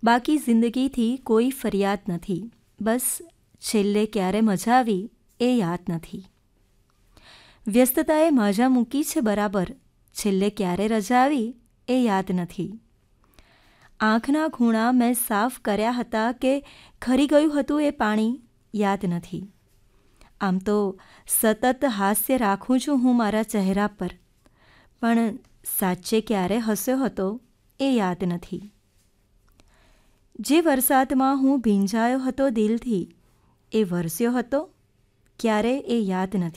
બાકી જિંદગીથી કોઈ ફરિયાદ નથી, બસ છેલ્લે ક્યારે મજા આવી એ યાદ નથી. વ્યસ્તતાએ મજા મૂકી છે બરાબર, છેલ્લે ક્યારે રજા આવી એ યાદ નથી. આંખના ખૂણા મેં સાફ કર્યા હતા કે ખરી ગયું હતું એ પાણી યાદ નથી. આમ તો સતત હાસ્ય રાખું છું હું મારા ચહેરા પર, પણ સાચે ક્યારે હસ્યો હતો એ યાદ નથી. જે વરસાદમાં હું ભીંજાયો હતો દિલથી, એ વરસ્યો હતો ક્યારે એ યાદ નથી.